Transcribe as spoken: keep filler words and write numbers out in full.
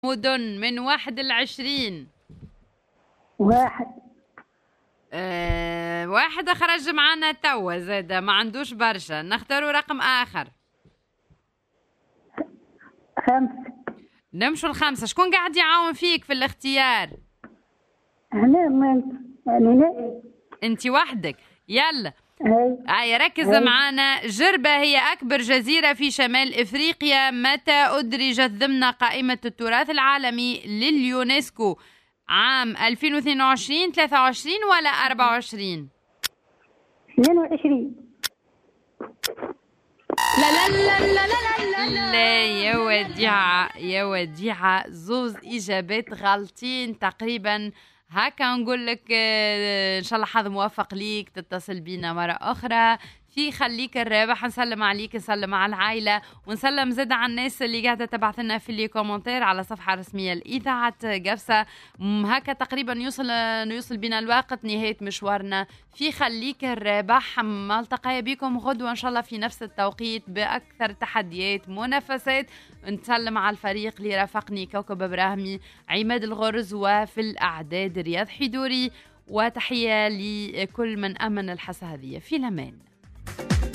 مدن من واحد لعشرين. واحد. أه واحد خرج معنا توا زاد ما عندوش برشا، نختاروا رقم آخر. خمسة. نمشوا الخمسة. شكون قاعد يعاون فيك في الاختيار؟ أنا ما أنا أنت وحدك. يلا هاي هيا ركز هاي. معنا. جربة هي أكبر جزيرة في شمال إفريقيا، متى أدرجت ضمن قائمة التراث العالمي لليونسكو؟ عام ألفين واثنين وعشرين، ثلاثة وعشرين ولا أربعة وعشرين؟ اثنين وعشرين. لا لا لا لا لا لا لا يا وديعة يا وديعة، زوز إجابات غلطين تقريبا. هكا نقول لك إن شاء الله حظ موفق ليك، تتصل بينا مرة أخرى في خليك الرابح. نسلم عليك، نسلم على العائلة، ونسلم زاد على الناس اللي قاعدة تبعث لنا في اللي كومنتير على صفحة رسمية لإذاعة قفصة. هكا تقريبا يوصل يوصل بنا الوقت نهاية مشوارنا في خليك الرابح. ملتقي بكم غدوة إن شاء الله في نفس التوقيت بأكثر تحديات منافسات. نسلم على الفريق اللي رافقني، كوكب إبراهيمي، عماد الغرز، وفي الأعداد رياض حيدوري، وتحية لكل من أمن الحصة هذه. في الأمان.